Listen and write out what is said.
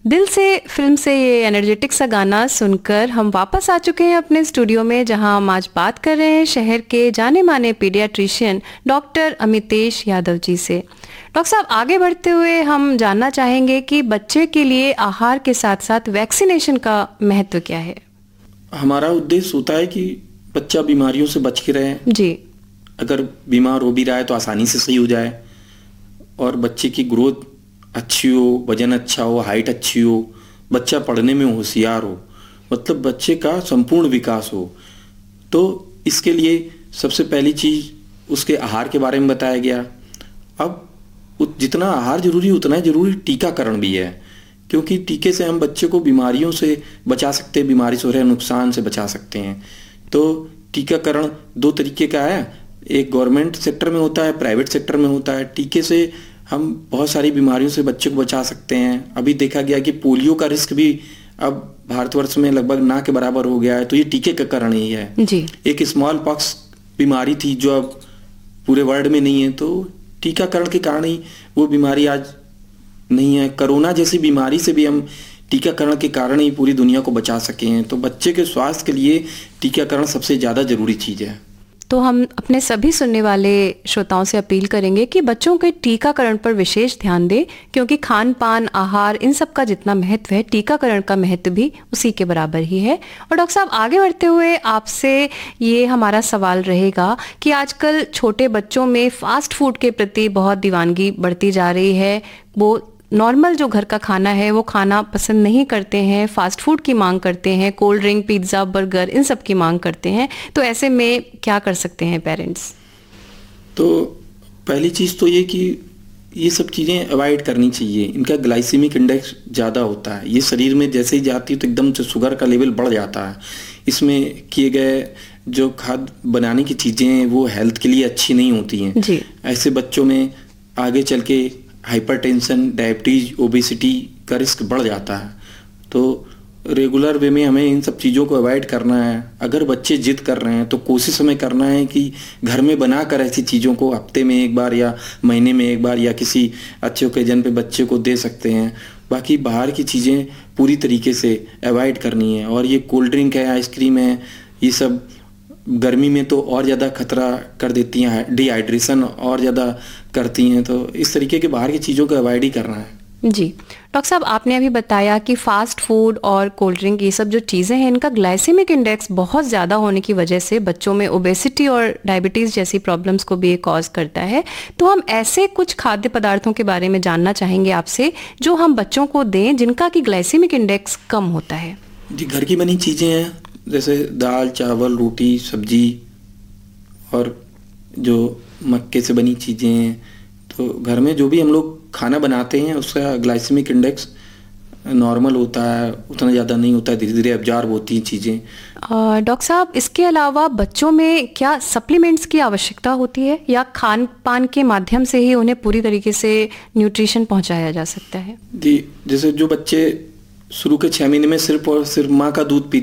दिल से फिल्म से ये एनर्जेटिक सा गाना सुनकर हम वापस आ चुके हैं अपने स्टूडियो में, जहां हम आज बात कर रहे हैं शहर के जाने माने पीडियाट्रिशियन डॉक्टर अमितेश यादव जी से। डॉक्टर साहब, आगे बढ़ते हुए हम जानना चाहेंगे कि बच्चे के लिए आहार के साथ साथ वैक्सीनेशन का महत्व क्या है। हमारा उद्देश्य होता है कि बच्चा बीमारियों से बच के रहे जी। अगर बीमार हो भी रहा है तो आसानी से सही हो जाए और बच्चे की ग्रोथ अच्छी हो, वजन अच्छा हो, हाइट अच्छी हो, बच्चा पढ़ने में होशियार हो, मतलब बच्चे का संपूर्ण विकास हो। तो इसके लिए सबसे पहली चीज उसके आहार के बारे में बताया गया। अब जितना आहार जरूरी उतना ही जरूरी टीकाकरण भी है, क्योंकि टीके से हम बच्चे को बीमारियों से बचा सकते हैं, बीमारी से हो रहे नुकसान से बचा सकते हैं। तो टीकाकरण दो तरीके का है, एक गवर्नमेंट सेक्टर में होता है, प्राइवेट सेक्टर में होता है। टीके से हम बहुत सारी बीमारियों से बच्चे को बचा सकते हैं। अभी देखा गया कि पोलियो का रिस्क भी अब भारतवर्ष में लगभग ना के बराबर हो गया है, तो ये टीके का कारण ही है जी। एक स्मॉल पॉक्स बीमारी थी जो अब पूरे वर्ल्ड में नहीं है, तो टीकाकरण के कारण ही वो बीमारी आज नहीं है। कोरोना जैसी बीमारी से भी हम टीकाकरण के कारण ही पूरी दुनिया को बचा सके हैं। तो बच्चे के स्वास्थ्य के लिए टीकाकरण सबसे ज़्यादा जरूरी चीज़ है। तो हम अपने सभी सुनने वाले श्रोताओं से अपील करेंगे कि बच्चों के टीकाकरण पर विशेष ध्यान दें, क्योंकि खान पान, आहार, इन सब का जितना महत्व है, टीकाकरण का महत्व भी उसी के बराबर ही है। और डॉक्टर साहब, आगे बढ़ते हुए आपसे ये हमारा सवाल रहेगा कि आजकल छोटे बच्चों में फास्ट फूड के प्रति बहुत दीवानगी बढ़ती जा रही है। वो नॉर्मल जो घर का खाना है वो खाना पसंद नहीं करते हैं, फास्ट फूड की मांग करते हैं, कोल्ड ड्रिंक, पिज्ज़ा, बर्गर, इन सब की मांग करते हैं। तो ऐसे में क्या कर सकते हैं पेरेंट्स? तो पहली चीज़ तो ये कि ये सब चीज़ें अवॉइड करनी चाहिए। इनका ग्लाइसेमिक इंडेक्स ज़्यादा होता है, ये शरीर में जैसे ही जाती है तो एकदम से शुगर का लेवल बढ़ जाता है। इसमें किए गए जो खाद्य बनाने की चीज़ें हैं वो हेल्थ के लिए अच्छी नहीं होती हैं जी। ऐसे बच्चों में आगे चल के हाइपरटेंशन, डायबिटीज, ओबेसिटी का रिस्क बढ़ जाता है। तो रेगुलर वे में हमें इन सब चीज़ों को अवॉइड करना है। अगर बच्चे जिद कर रहे हैं तो कोशिश हमें करना है कि घर में बना कर ऐसी चीज़ों को हफ्ते में एक बार या महीने में एक बार या किसी अच्छे ओकेजन पे बच्चे को दे सकते हैं। बाकी बाहर की चीज़ें पूरी तरीके से अवॉइड करनी है। और ये कोल्ड ड्रिंक है, आइसक्रीम है, ये सब गर्मी में तो और ज़्यादा खतरा कर देती हैं, डिहाइड्रेशन और ज़्यादा करती हैं। तो इस तरीके के बाहर की चीज़ों को अवॉइड ही करना है। जी। डॉक्टर साहब, आपने अभी बताया कि फास्ट फूड और कोल्ड ड्रिंक, ये सब जो चीज़ें हैं, इनका ग्लाइसेमिक इंडेक्स बहुत ज़्यादा होने की वजह से बच्चों में ओबेसिटी और डायबिटीज़ जैसी प्रॉब्लम्स को भी ये कॉज करता है। तो हम ऐसे कुछ खाद्य पदार्थों के बारे में जानना चाहेंगे आपसे जो हम बच्चों को दें जिनका कि ग्लाइसेमिक इंडेक्स कम होता है। जी, घर की बनी चीज़ें हैं जैसे दाल, चावल, रोटी, सब्जी और जो मक्के से बनी चीज़ें हैं। तो घर में जो भी हम लोग खाना बनाते हैं उसका ग्लाइसेमिक इंडेक्स नॉर्मल होता है, उतना ज़्यादा नहीं होता है, धीरे धीरे एब्जॉर्ब होती हैं चीज़ें। डॉक्टर साहब, इसके अलावा बच्चों में क्या सप्लीमेंट्स की आवश्यकता होती है या खान पान के माध्यम से ही उन्हें पूरी तरीके से न्यूट्रिशन पहुंचाया जा सकता है? जी, जैसे जो बच्चे शुरू के 6 महीने में सिर्फ और सिर्फ माँ का दूध पीते